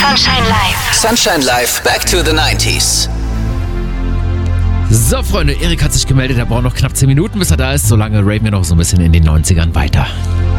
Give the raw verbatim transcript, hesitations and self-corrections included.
Sunshine Live. Sunshine Live, back to the nineties. So, Freunde, Erik hat sich gemeldet, er braucht noch knapp zehn Minuten, bis er da ist. Solange raven wir noch so ein bisschen in den neunzigern weiter.